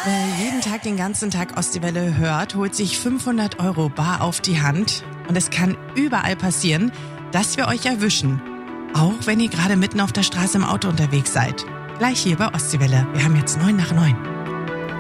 Wer jeden Tag den ganzen Tag Ostseewelle hört, holt sich 500 € bar auf die Hand. Und es kann überall passieren, dass wir euch erwischen. Auch wenn ihr gerade mitten auf der Straße im Auto unterwegs seid. Gleich hier bei Ostseewelle. Wir haben jetzt 9 nach 9.